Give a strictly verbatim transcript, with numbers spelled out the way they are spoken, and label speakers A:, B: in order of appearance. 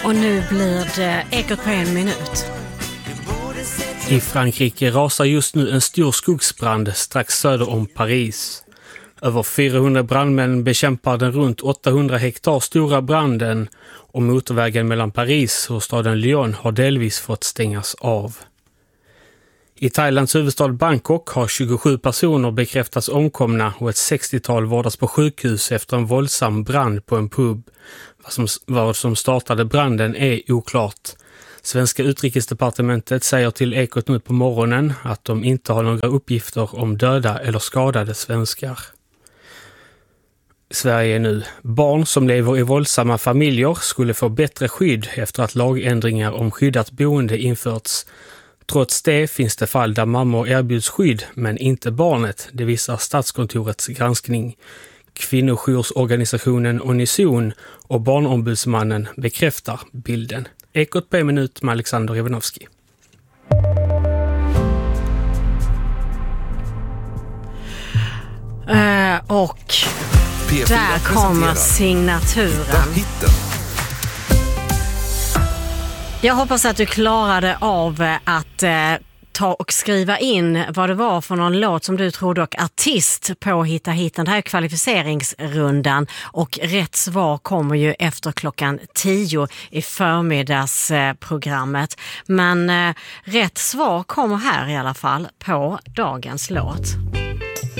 A: Och nu blir det Ekot på en minut.
B: I Frankrike rasar just nu en stor skogsbrand strax söder om Paris. Över fyrahundra brandmän bekämpar den runt åttahundra hektar stora branden och motorvägen mellan Paris och staden Lyon har delvis fått stängas av. I Thailands huvudstad Bangkok har tjugosju personer bekräftats omkomna och ett sextiotal vårdas på sjukhus efter en våldsam brand på en pub. Vad som, vad som startade branden är oklart. Svenska utrikesdepartementet säger till Ekot nu på morgonen att de inte har några uppgifter om döda eller skadade svenskar. Sverige nu. Barn som lever i våldsamma familjer skulle få bättre skydd efter att lagändringar om skyddat boende införts. Trots det finns det fall där mammor erbjuds skydd men inte barnet, det visar Statskontorets granskning. Kvinnojursorganisationen Unison och Barnombudsmannen bekräftar bilden. Ekot på en minut med Alexander Ivanovski.
A: Uh, och där kommer signaturen. Jag hoppas att du klarade av att eh, ta och skriva in vad det var för någon låt som du trodde och artist på Hitta hiten. Det här är kvalificeringsrundan och rätt svar kommer ju efter klockan tio i förmiddagsprogrammet. Men eh, rätt svar kommer här i alla fall på dagens låt.